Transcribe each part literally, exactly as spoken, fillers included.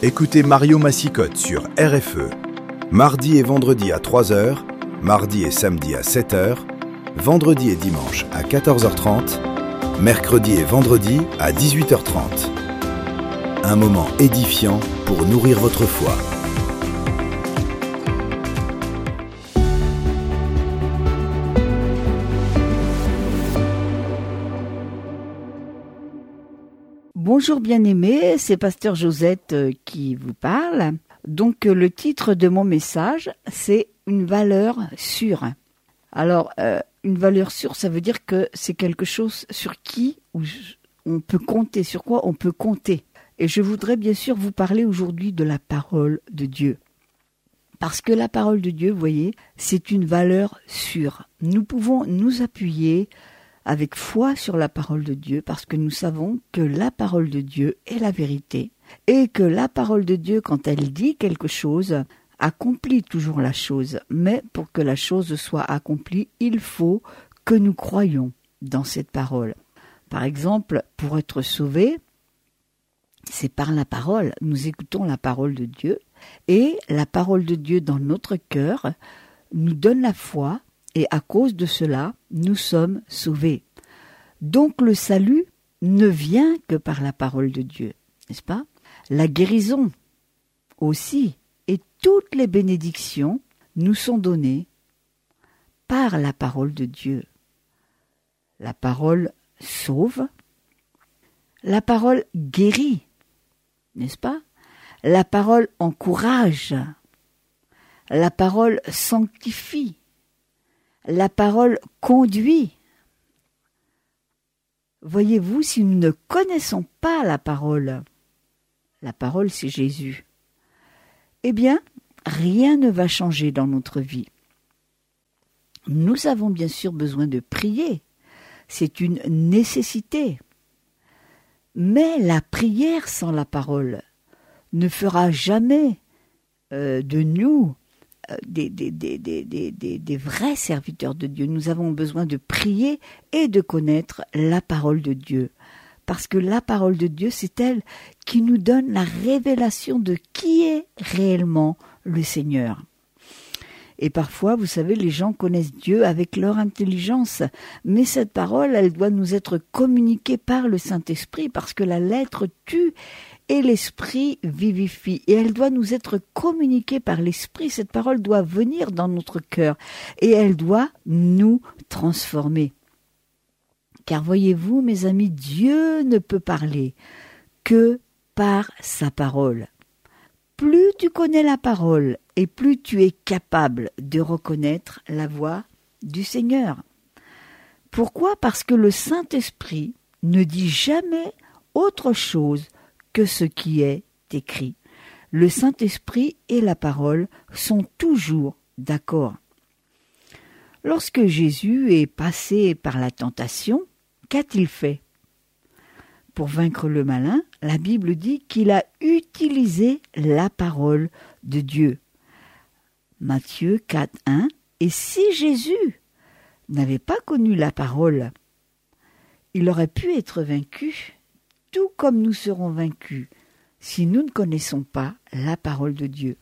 Écoutez Mario Massicotte sur R F E. Mardi et vendredi à trois heures, mardi et samedi à sept heures, vendredi et dimanche à quatorze heures trente, mercredi et vendredi à dix-huit heures trente. Un moment édifiant pour nourrir votre foi. Bonjour bien-aimés, c'est Pasteur Josette qui vous parle. Donc le titre de mon message, c'est une valeur sûre. Alors, euh, une valeur sûre, ça veut dire que c'est quelque chose sur qui on peut compter, sur quoi on peut compter. Et je voudrais bien sûr vous parler aujourd'hui de la parole de Dieu. Parce que la parole de Dieu, vous voyez, c'est une valeur sûre. Nous pouvons nous appuyer avec foi sur la parole de Dieu, parce que nous savons que la parole de Dieu est la vérité, et que la parole de Dieu, quand elle dit quelque chose, accomplit toujours la chose. Mais pour que la chose soit accomplie, il faut que nous croyions dans cette parole. Par exemple, pour être sauvés, c'est par la parole. Nous écoutons la parole de Dieu, et la parole de Dieu dans notre cœur nous donne la foi, et à cause de cela, nous sommes sauvés. Donc le salut ne vient que par la parole de Dieu, n'est-ce pas? La guérison aussi, et toutes les bénédictions nous sont données par la parole de Dieu. La parole sauve, la parole guérit, n'est-ce pas? La parole encourage, la parole sanctifie, la parole conduit. Voyez-vous, si nous ne connaissons pas la parole, la parole c'est Jésus, eh bien, rien ne va changer dans notre vie. Nous avons bien sûr besoin de prier, c'est une nécessité. Mais la prière sans la parole ne fera jamais euh, de nous Des, des, des, des, des, des, des vrais serviteurs de Dieu. Nous avons besoin de prier et de connaître la parole de Dieu. Parce que la parole de Dieu, c'est elle qui nous donne la révélation de qui est réellement le Seigneur. Et parfois, vous savez, les gens connaissent Dieu avec leur intelligence. Mais cette parole, elle doit nous être communiquée par le Saint-Esprit, parce que la lettre tue et l'Esprit vivifie. Et elle doit nous être communiquée par l'Esprit. Cette parole doit venir dans notre cœur et elle doit nous transformer. Car voyez-vous, mes amis, Dieu ne peut parler que par sa parole. Plus tu connais la parole et plus tu es capable de reconnaître la voix du Seigneur. Pourquoi? Parce que le Saint-Esprit ne dit jamais autre chose que ce qui est écrit. Le Saint-Esprit et la parole sont toujours d'accord. Lorsque Jésus est passé par la tentation, qu'a-t-il fait? Pour vaincre le malin, la Bible dit qu'il a utilisé la parole de Dieu. Matthieu quatre, un. Et si Jésus n'avait pas connu la parole, il aurait pu être vaincu, tout comme nous serons vaincus si nous ne connaissons pas la parole de Dieu.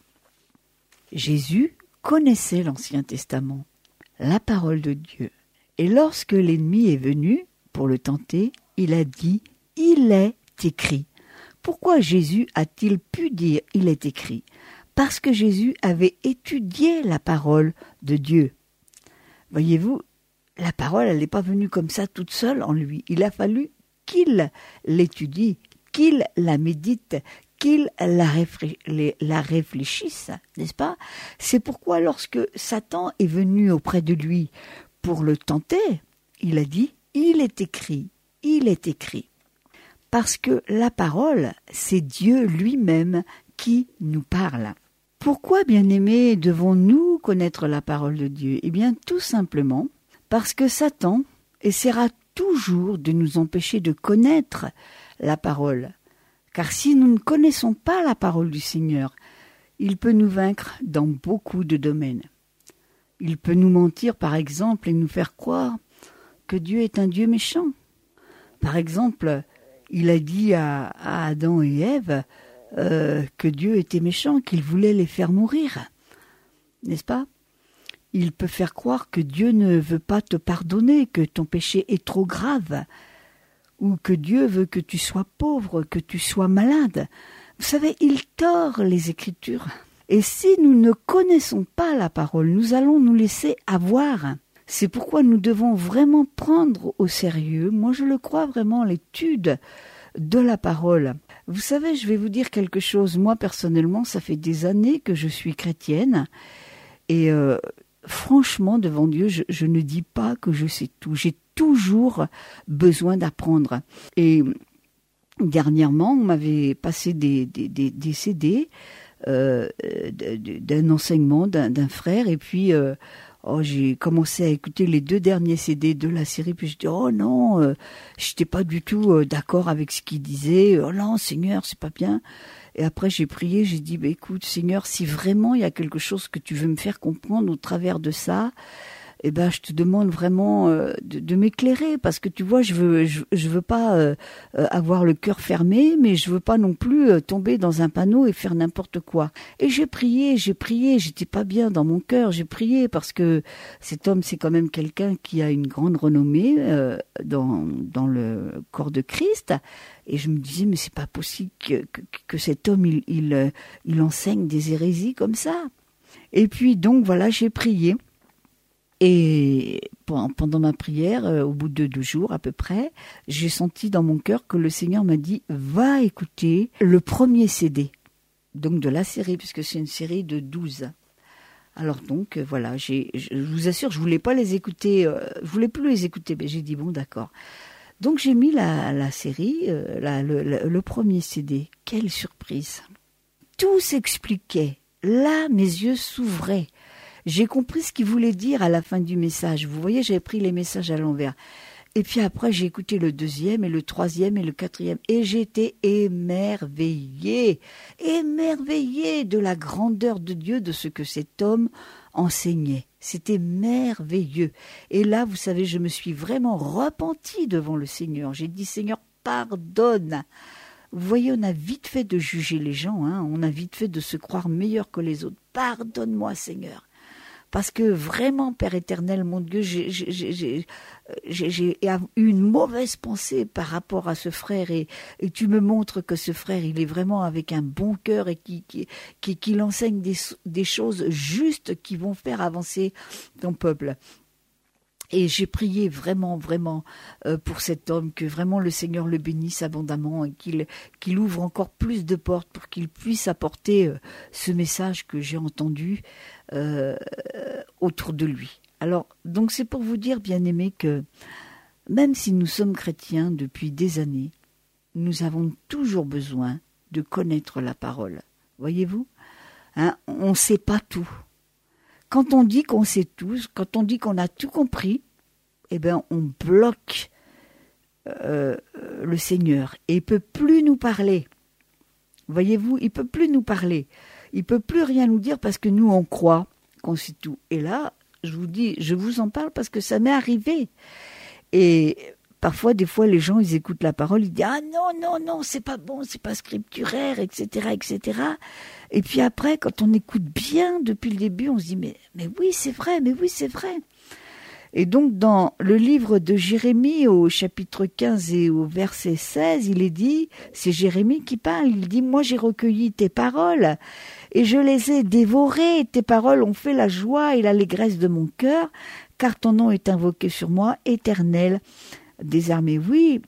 Jésus connaissait l'Ancien Testament, la parole de Dieu. Et lorsque l'ennemi est venu pour le tenter, il a dit « Il est écrit ». Pourquoi Jésus a-t-il pu dire « Il est écrit » ? Parce que Jésus avait étudié la parole de Dieu. Voyez-vous, la parole, elle n'est pas venue comme ça toute seule en lui. Il a fallu qu'il l'étudie, qu'il la médite, qu'il la, réfléch- la réfléchisse, n'est-ce pas? C'est pourquoi lorsque Satan est venu auprès de lui pour le tenter, il a dit « Il est écrit, il est écrit ». Parce que la parole, c'est Dieu lui-même qui nous parle. Pourquoi, bien-aimés, devons-nous connaître la parole de Dieu? Eh bien, tout simplement parce que Satan essaiera toujours de nous empêcher de connaître la parole. Car si nous ne connaissons pas la parole du Seigneur, il peut nous vaincre dans beaucoup de domaines. Il peut nous mentir, par exemple, et nous faire croire que Dieu est un Dieu méchant. Par exemple, il a dit à, à Adam et Ève, euh, que Dieu était méchant, qu'il voulait les faire mourir, n'est-ce pas? Il peut faire croire que Dieu ne veut pas te pardonner, que ton péché est trop grave, ou que Dieu veut que tu sois pauvre, que tu sois malade. Vous savez, il tord les Écritures. Et si nous ne connaissons pas la parole, nous allons nous laisser avoir. C'est pourquoi nous devons vraiment prendre au sérieux, moi je le crois vraiment, l'étude de la parole. Vous savez, je vais vous dire quelque chose. Moi personnellement, ça fait des années que je suis chrétienne. Et euh, franchement, devant Dieu, je, je ne dis pas que je sais tout. J'ai toujours besoin d'apprendre. Et dernièrement, on m'avait passé des, des, des, des C D euh, d'un enseignement d'un, d'un frère. Et puis, euh, oh, j'ai commencé à écouter les deux derniers C D de la série. Puis je dis, oh non, euh, je n'étais pas du tout euh, d'accord avec ce qu'il disait. Oh non, Seigneur, c'est pas bien. Et après, j'ai prié, j'ai dit, bah, écoute, Seigneur, si vraiment il y a quelque chose que tu veux me faire comprendre au travers de ça, eh ben, je te demande vraiment euh, de, de m'éclairer, parce que tu vois, je veux, je, je veux pas euh, euh, avoir le cœur fermé, mais je veux pas non plus euh, tomber dans un panneau et faire n'importe quoi. Et j'ai prié, j'ai prié, j'étais pas bien dans mon cœur, j'ai prié parce que cet homme, c'est quand même quelqu'un qui a une grande renommée euh, dans dans le corps de Christ. Et je me disais, mais c'est pas possible que, que, que cet homme, il, il, il enseigne des hérésies comme ça. Et puis donc voilà, j'ai prié. Et pendant ma prière, euh, au bout de deux jours à peu près, j'ai senti dans mon cœur que le Seigneur m'a dit, va écouter le premier C D, donc de la série, puisque c'est une série de douze. Alors donc, euh, voilà, j'ai, je vous assure, je voulais pas les écouter, euh, je voulais plus les écouter, mais j'ai dit, bon d'accord. Donc j'ai mis la, la série, euh, la, le, le, le premier C D. Quelle surprise! Tout s'expliquait. Là, mes yeux s'ouvraient. J'ai compris ce qu'il voulait dire à la fin du message. Vous voyez, j'avais pris les messages à l'envers. Et puis après, j'ai écouté le deuxième et le troisième et le quatrième. Et j'étais émerveillée, émerveillée de la grandeur de Dieu, de ce que cet homme enseignait. C'était merveilleux. Et là, vous savez, je me suis vraiment repentie devant le Seigneur. J'ai dit, Seigneur, pardonne. Vous voyez, on a vite fait de juger les gens, hein. On a vite fait de se croire meilleur que les autres. Pardonne-moi, Seigneur. Parce que vraiment, Père éternel, mon Dieu, j'ai, j'ai, j'ai, j'ai, j'ai eu une mauvaise pensée par rapport à ce frère, et, et tu me montres que ce frère, il est vraiment avec un bon cœur et qui, qui, qui, qui enseigne des, des choses justes qui vont faire avancer ton peuple. Et j'ai prié vraiment, vraiment euh, pour cet homme, que vraiment le Seigneur le bénisse abondamment et qu'il, qu'il ouvre encore plus de portes pour qu'il puisse apporter euh, ce message que j'ai entendu euh, autour de lui. Alors, donc c'est pour vous dire, bien-aimés, que même si nous sommes chrétiens depuis des années, nous avons toujours besoin de connaître la parole. Voyez-vous, hein, on ne sait pas tout. Quand on dit qu'on sait tout, quand on dit qu'on a tout compris, eh bien, on bloque euh, le Seigneur et il ne peut plus nous parler. Voyez-vous, il ne peut plus nous parler. Il ne peut plus rien nous dire parce que nous, on croit qu'on sait tout. Et là, je vous dis, je vous en parle parce que ça m'est arrivé. Et parfois, des fois, les gens, ils écoutent la parole, ils disent « Ah non, non, non, c'est pas bon, c'est pas scripturaire, et cetera, et cetera » Et puis après, quand on écoute bien depuis le début, on se dit mais, « Mais oui, c'est vrai, mais oui, c'est vrai » Et donc, dans le livre de Jérémie, au chapitre quinze et au verset seize, il est dit, c'est Jérémie qui parle, il dit « Moi, j'ai recueilli tes paroles et je les ai dévorées. Tes paroles ont fait la joie et l'allégresse de mon cœur, car ton nom est invoqué sur moi, Éternel des armées. » Oui,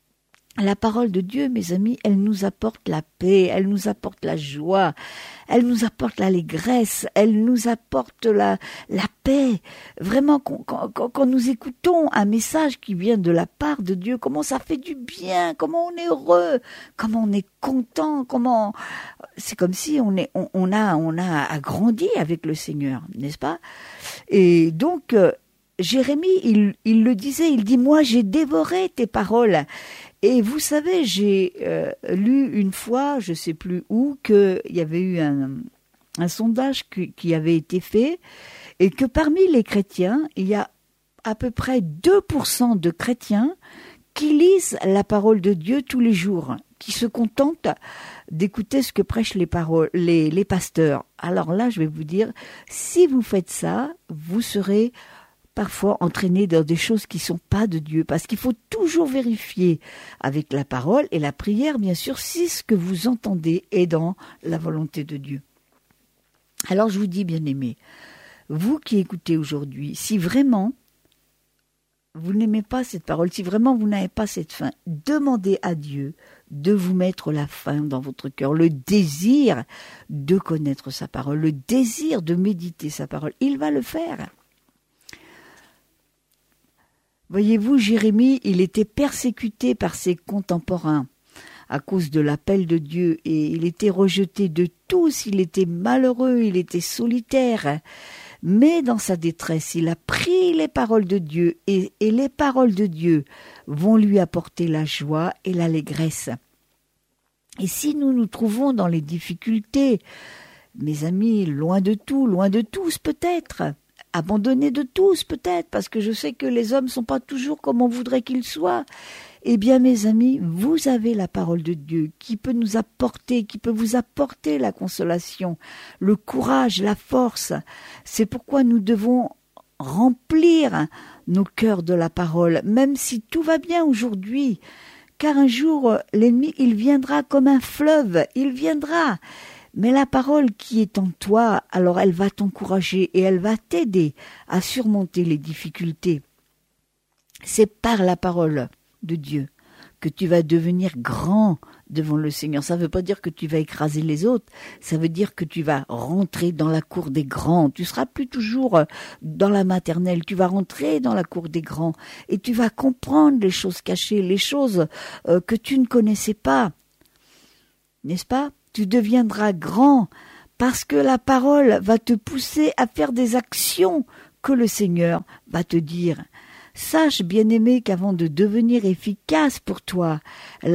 la parole de Dieu, mes amis, elle nous apporte la paix, elle nous apporte la joie, elle nous apporte l'allégresse, elle nous apporte la, la paix. Vraiment, quand, quand, quand nous écoutons un message qui vient de la part de Dieu, comment ça fait du bien, comment on est heureux, comment on est content, comment... C'est comme si on, est, on, on, a, on a agrandi avec le Seigneur, n'est-ce pas? Et donc... Euh, Jérémie, il, il le disait, il dit « Moi, j'ai dévoré tes paroles ». Et vous savez, j'ai euh, lu une fois, je ne sais plus où, qu'il y avait eu un, un sondage qui, qui avait été fait et que parmi les chrétiens, il y a à peu près deux pour cent de chrétiens qui lisent la parole de Dieu tous les jours, qui se contentent d'écouter ce que prêchent les, paroles, les, les pasteurs. Alors là, je vais vous dire, si vous faites ça, vous serez parfois entraîné dans des choses qui ne sont pas de Dieu, parce qu'il faut toujours vérifier avec la parole et la prière, bien sûr, si ce que vous entendez est dans la volonté de Dieu. Alors je vous dis, bien-aimés, vous qui écoutez aujourd'hui, si vraiment vous n'aimez pas cette parole, si vraiment vous n'avez pas cette faim, demandez à Dieu de vous mettre la faim dans votre cœur, le désir de connaître sa parole, le désir de méditer sa parole. Il va le faire. Voyez-vous, Jérémie, il était persécuté par ses contemporains à cause de l'appel de Dieu et il était rejeté de tous, il était malheureux, il était solitaire. Mais dans sa détresse, il a pris les paroles de Dieu et, et les paroles de Dieu vont lui apporter la joie et l'allégresse. Et si nous nous trouvons dans les difficultés, mes amis, loin de tout, loin de tous peut-être, abandonnés de tous peut-être, parce que je sais que les hommes ne sont pas toujours comme on voudrait qu'ils soient, eh bien mes amis, vous avez la parole de Dieu qui peut nous apporter, qui peut vous apporter la consolation, le courage, la force. C'est pourquoi nous devons remplir nos cœurs de la parole, même si tout va bien aujourd'hui, car un jour l'ennemi, il viendra comme un fleuve, il viendra. Mais la parole qui est en toi, alors elle va t'encourager et elle va t'aider à surmonter les difficultés. C'est par la parole de Dieu que tu vas devenir grand devant le Seigneur. Ça ne veut pas dire que tu vas écraser les autres, ça veut dire que tu vas rentrer dans la cour des grands. Tu ne seras plus toujours dans la maternelle, tu vas rentrer dans la cour des grands et tu vas comprendre les choses cachées, les choses euh, que tu ne connaissais pas. N'est-ce pas ? Tu deviendras grand parce que la parole va te pousser à faire des actions que le Seigneur va te dire. Sache, bien-aimé, qu'avant de devenir efficace pour toi,